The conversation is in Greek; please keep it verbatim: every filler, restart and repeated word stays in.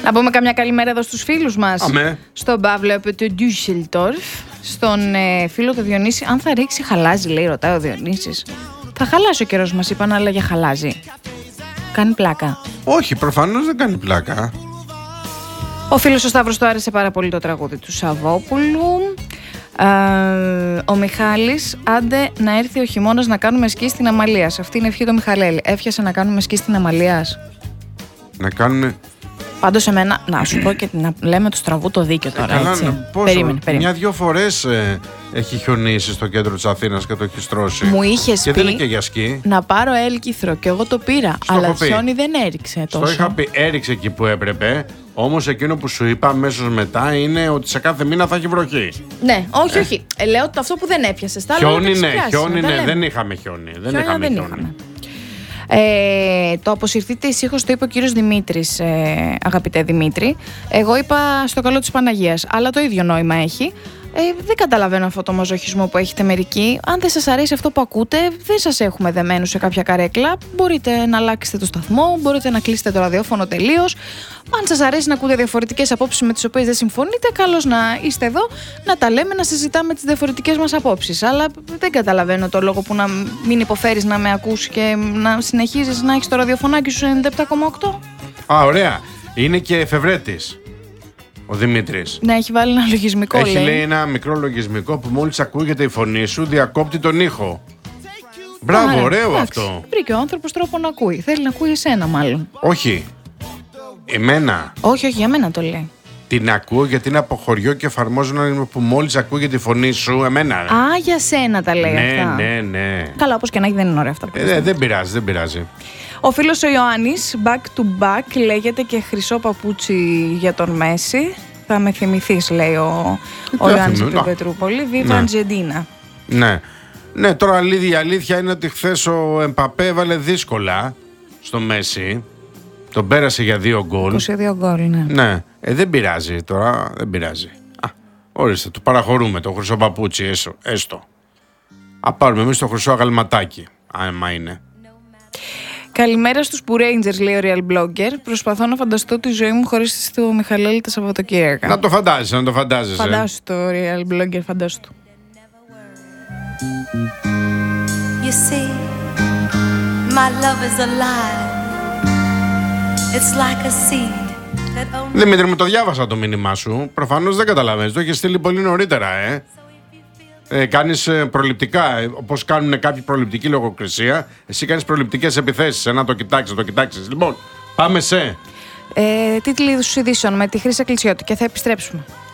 Να πούμε καμιά καλημέρα εδώ στους φίλους μας. Αμέ. Στον Παύλο από το Düsseldorf. Στον ε, φίλο του Διονύση. Αν θα ρίξει χαλάζι, λέει, ρωτάει ο Διονύσης. Θα χαλάσει ο καιρός, μας είπαν, αλλά για χαλάζι. Κάνει πλάκα. Όχι, προφανώς δεν κάνει πλάκα. Ο φίλος ο Σταύρος του άρεσε πάρα πολύ το τραγούδι του Σαββόπουλου. Ε, ο Μιχάλης, άντε να έρθει ο χειμώνας να κάνουμε σκι στην Αμαλίας. Αυτή είναι η ευχή του Μιχαλέλη. Έφτιασε να κάνουμε σκι στην Αμαλίας. Να κάνουμε. Πάντως εμένα, να σου πω και να λέμε του στραβού το δίκιο τώρα. Ε, καλά, έτσι. πόσο, Περίμενε, περίμενε. Μια-δυο φορές ε, έχει χιονίσει στο κέντρο της Αθήνας και το έχει στρώσει. Μου είχες και πει δεν είναι και για σκι. να πάρω έλκυθρο και εγώ το πήρα. Στο αλλά έχω πει. χιόνι δεν έριξε τόσο. Το είχα πει, έριξε εκεί που έπρεπε. Όμως εκείνο που σου είπα αμέσως μετά είναι ότι σε κάθε μήνα θα έχει βροχή. Ναι, όχι, όχι. Ε, λέω ότι αυτό που δεν έπιασε. Τα άλλα Χιόνι, δεν ναι, πιάσει, χιόνι, να τα ναι, λέμε. δεν είχαμε χιόνι. Δεν Χιόνι είχαμε δεν χιόνι. είχαμε. Ε, το αποσυρθείτε ησύχως το είπε ο κύριος Δημήτρης, ε, αγαπητέ Δημήτρη. Εγώ είπα στο καλό της Παναγίας, αλλά το ίδιο νόημα έχει. Ε, δεν καταλαβαίνω αυτό το μαζοχισμό που έχετε μερικοί. Αν δεν σας αρέσει αυτό που ακούτε, δεν σας έχουμε δεμένους σε κάποια καρέκλα. Μπορείτε να αλλάξετε το σταθμό, μπορείτε να κλείσετε το ραδιόφωνο τελείως. Αν σας αρέσει να ακούτε διαφορετικές απόψεις με τις οποίες δεν συμφωνείτε, καλώς να είστε εδώ, να τα λέμε, να συζητάμε τις διαφορετικές μας απόψεις. Αλλά δεν καταλαβαίνω το λόγο που να μην υποφέρεις να με ακούς και να συνεχίζεις να έχεις το ραδιοφωνάκι σου ενενήντα επτά κόμμα οκτώ. Α, ωραία. Είναι και εφευρέτης ο Δημήτρης. Ναι, έχει βάλει ένα λογισμικό, Έχει λέει. λέει ένα μικρό λογισμικό που μόλις ακούγεται η φωνή σου διακόπτει τον ήχο. Μπράβο, Άρα, ωραίο εντάξει, αυτό. Βρήκε ο άνθρωπος τρόπο να ακούει. Θέλει να ακούει εσένα, μάλλον. Όχι. Εμένα Όχι, όχι, για μένα το λέει. την ακούω γιατί είναι από χωριό και εφαρμόζω ένα που μόλις ακούγεται η φωνή σου. Εμένα. ρε. Α, για σένα τα λέει ναι, αυτά. ναι, ναι. Καλά, όπως και να έχει, δεν είναι ωραία αυτά. που Ε, δε- δεν πειράζει, δεν πειράζει. Ο φίλος ο Ιωάννης, back to back, λέγεται και χρυσό παπούτσι για τον Μέση. Θα με θυμηθείς, λέει ο, ο θα Ιωάννης από θυμηθώ. την Πετρούπολη. Viva Ναι. Argentina. Ναι. Ναι, τώρα αλήθεια, η αλήθεια είναι ότι χθες ο Εμπαπέ έβαλε δύσκολα στο Μέση. Τον πέρασε για δύο γκολ. είκοσι δύο γκολ, ναι. Ναι, ε, δεν πειράζει τώρα, δεν πειράζει. Α, ορίστε, του παραχωρούμε το χρυσό παπούτσι, έστω. έστω. Α, πάρουμε εμείς το χρυσό αγαλματάκι, άμα είναι. Καλημέρα στους που Rangers, λέει ο Real Blogger. Προσπαθώ να φανταστώ τη ζωή μου χωρίς το Μιχαλέλη τα Σαββατοκύριακα. Να το φαντάζεσαι, να το φαντάζεσαι. Φαντάσου το Real Blogger, φαντάσου το. You see, my love is alive. It's like a seed that only Δημήτρη, μου το διάβασα το μήνυμά σου. Προφανώς δεν καταλαβαίνεις. Το έχεις στείλει πολύ νωρίτερα, ε. ε κάνεις ε, προληπτικά. Ε, όπως κάνουν κάποιοι προληπτική λογοκρισία, εσύ κάνεις προληπτικές επιθέσεις. Ε, να το κοιτάξεις, να το κοιτάξεις. Λοιπόν, πάμε σε. Ε, τίτλοι ειδήσεων με τη Χρύσα Κλεισιώτη και θα επιστρέψουμε.